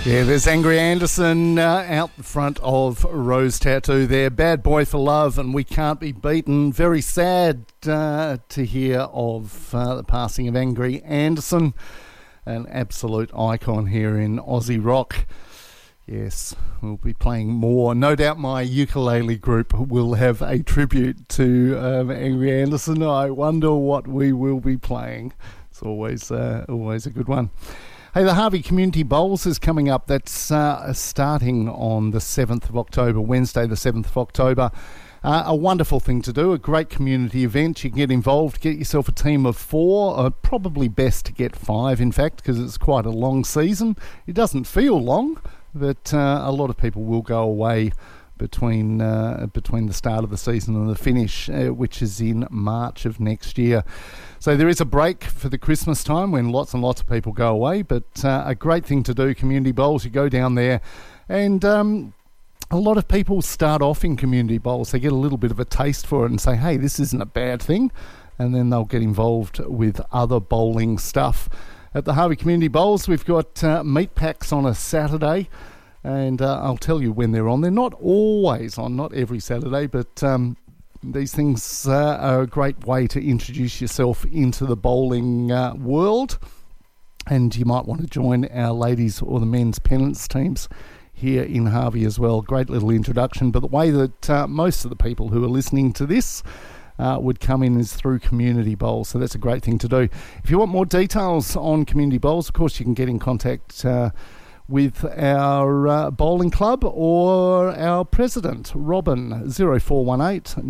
Yeah, there's Angry Anderson out the front of Rose Tattoo there. Bad Boy for Love, and We Can't Be Beaten. Very sad to hear of the passing of Angry Anderson, an absolute icon here in Aussie rock. Yes, we'll be playing more. No doubt my ukulele group will have a tribute to Angry Anderson. I wonder what we will be playing. It's always a good one. Hey, the Harvey Community Bowls is coming up. That's starting on the 7th of October, Wednesday the 7th of October. A wonderful thing to do, a great community event. You can get involved, get yourself a team of 4, probably best to get 5, in fact, because it's quite a long season. It doesn't feel long, but a lot of people will go away between the start of the season and the finish, which is in March of next year. So there is a break for the Christmas time when lots and lots of people go away, but a great thing to do, Community Bowls. You go down there and a lot of people start off in Community Bowls. They get a little bit of a taste for it and say, hey, this isn't a bad thing, and then they'll get involved with other bowling stuff. At the Harvey Community Bowls, we've got meat packs on a Saturday, and I'll tell you when they're on. They're not always on, not every Saturday, but these things are a great way to introduce yourself into the bowling world, and you might want to join our ladies or the men's pennants teams here in Harvey as well. Great little introduction, but the way that most of the people who are listening to this would come in is through Community Bowls, so that's a great thing to do. If you want more details on Community Bowls, of course you can get in contact with our bowling club or our president, Robin, 0418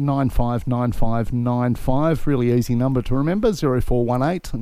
959595. Really easy number to remember, 0418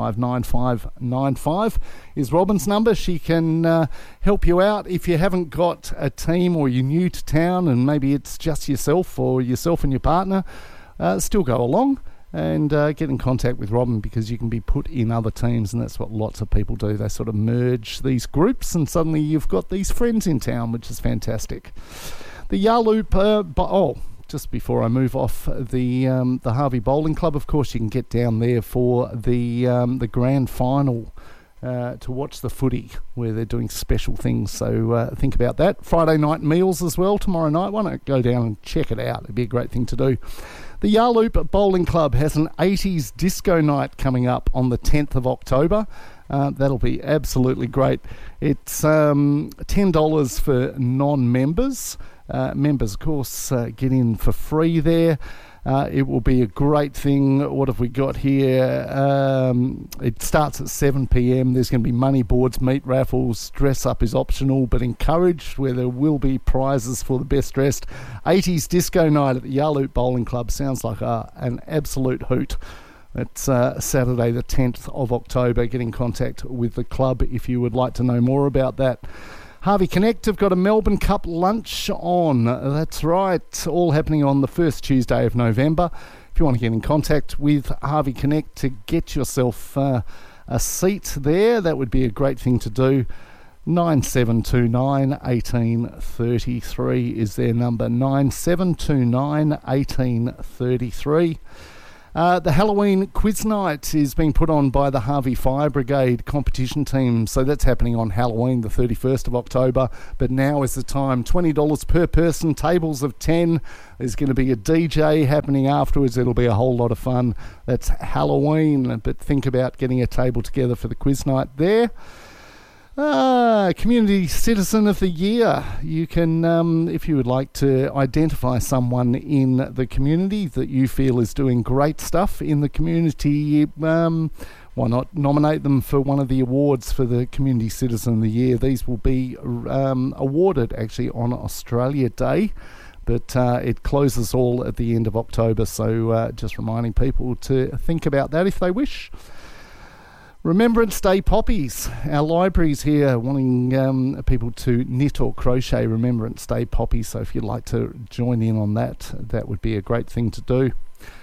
959595 is Robin's number. She can help you out if you haven't got a team or you're new to town and maybe it's just yourself or yourself and your partner. Still go along and get in contact with Robin, because you can be put in other teams, and that's what lots of people do. They sort of merge these groups and suddenly you've got these friends in town, which is fantastic. The Yarloop, just before I move off, the Harvey Bowling Club, of course you can get down there for the grand final to watch the footy, where they're doing special things, so think about that. Friday night meals as well tomorrow night. Why not go down and check it out? It'd be a great thing to do. The Yarloop Bowling Club has an 80s disco night coming up on the 10th of October. That'll be absolutely great. It's $10 for non-members. Members, of course, get in for free there. It will be a great thing. What have we got here? It starts at 7 p.m. There's going to be money boards, meat raffles. Dress up is optional but encouraged, where there will be prizes for the best dressed. 80s disco night at the Yarloop Bowling Club sounds like an absolute hoot. It's Saturday the 10th of October. Get in contact with the club if you would like to know more about that. Harvey Connect have got a Melbourne Cup lunch on. That's right, all happening on the first Tuesday of November. If you want to get in contact with Harvey Connect to get yourself a seat there, that would be a great thing to do. 9729 1833 is their number, 9729 1833. The Halloween quiz night is being put on by the Harvey Fire Brigade competition team, so that's happening on Halloween the 31st of October, but now is the time. $20 per person, tables of 10. There's going to be a DJ happening afterwards. It'll be a whole lot of fun. That's Halloween, but think about getting a table together for the quiz night there. Community Citizen of the Year. You can, if you would like to identify someone in the community that you feel is doing great stuff in the community, why not nominate them for one of the awards for the Community Citizen of the Year? These will be awarded actually on Australia Day, but it closes all at the end of October, so just reminding people to think about that if they wish. Remembrance Day poppies. Our library's here wanting people to knit or crochet Remembrance Day poppies, so if you'd like to join in on that, that would be a great thing to do.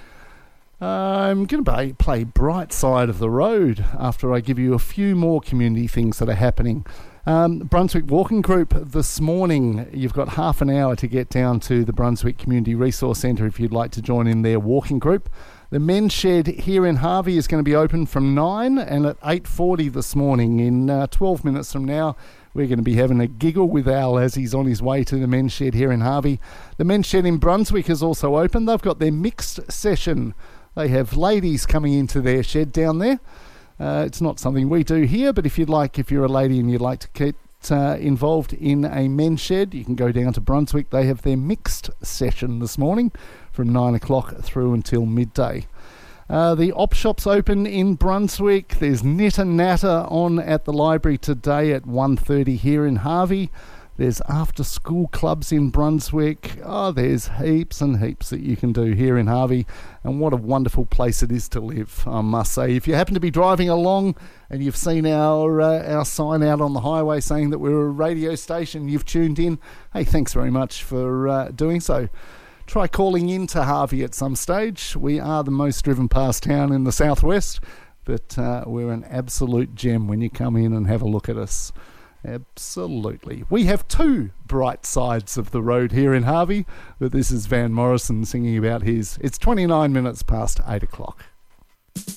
I'm going to play Bright Side of the Road after I give you a few more community things that are happening. Brunswick Walking Group this morning. You've got half an hour to get down to the Brunswick Community Resource Centre if you'd like to join in their walking group. The men's shed here in Harvey is going to be open from 9, and at 8:40 this morning, in 12 minutes from now, we're going to be having a giggle with Al as he's on his way to the men's shed here in Harvey. The men's shed in Brunswick is also open. They've got their mixed session. They have ladies coming into their shed down there. It's not something we do here, but if you're a lady and you'd like to get involved in a men's shed, you can go down to Brunswick. They have their mixed session this morning from 9 o'clock through until midday. The op shop's open in Brunswick. There's Knit and Natter on at the library today at 1:30 here in Harvey. There's after school clubs in Brunswick. There's heaps and heaps that you can do here in Harvey, and what a wonderful place it is to live, I must say. If you happen to be driving along and you've seen our sign out on the highway saying that we're a radio station, you've tuned in, hey, thanks very much for doing so. Try calling in to Harvey at some stage. We are the most driven past town in the southwest, but we're an absolute gem when you come in and have a look at us. Absolutely. We have two bright sides of the road here in Harvey, but this is Van Morrison singing about his. It's 29 minutes past 8 o'clock.